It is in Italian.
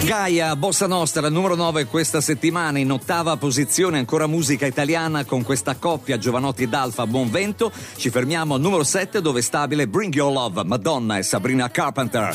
Gaia, Bossa Nostra, numero 9 questa settimana, in ottava posizione ancora musica italiana con questa coppia Giovanotti ed Alfa, Buon Vento. Ci fermiamo al numero 7 dove è stabile Bring Your Love, Madonna e Sabrina Carpenter.